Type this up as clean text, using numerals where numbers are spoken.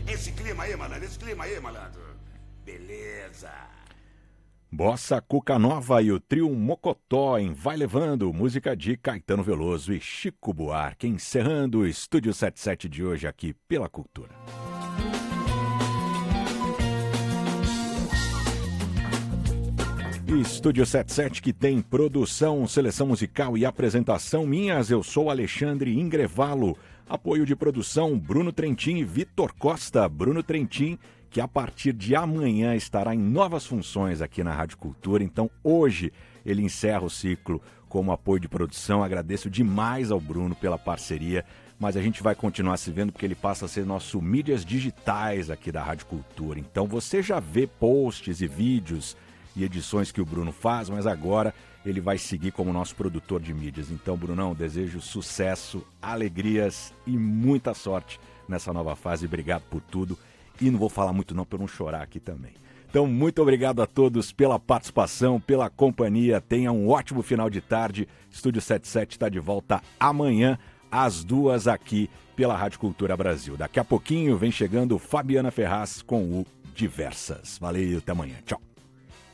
Esse clima aí, malandro. Beleza. Bossa Cuca Nova e o trio Mocotó em Vai Levando, música de Caetano Veloso e Chico Buarque, encerrando o Estúdio 77 de hoje aqui pela Cultura. Estúdio 77 que tem produção, seleção musical e apresentação minhas, eu sou Alexandre Ingrevalo. Apoio de produção Bruno Trentin e Vitor Costa. Bruno Trentin, que a partir de amanhã estará em novas funções aqui na Rádio Cultura. Então hoje ele encerra o ciclo como apoio de produção. Agradeço demais ao Bruno pela parceria, mas a gente vai continuar se vendo porque ele passa a ser nosso mídias digitais aqui da Rádio Cultura. Então você já vê posts e vídeos e edições que o Bruno faz, mas agora ele vai seguir como nosso produtor de mídias. Então, Brunão, desejo sucesso, alegrias e muita sorte nessa nova fase. Obrigado por tudo. E não vou falar muito não para eu não chorar aqui também. Então, muito obrigado a todos pela participação, pela companhia. Tenha um ótimo final de tarde. Estúdio 77 está de volta amanhã, às 2 aqui pela Rádio Cultura Brasil. Daqui a pouquinho vem chegando Fabiana Ferraz com o Diversas. Valeu, até amanhã. Tchau.